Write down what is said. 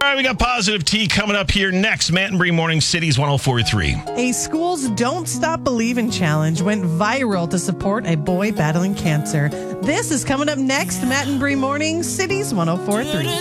All right, we got Positive Tea coming up here next. Matt and Bree Morning Cities 104.3. A school's Don't Stop Believing challenge went viral to support a boy battling cancer. This is coming up next. Matt and Bree Morning Cities 104.3.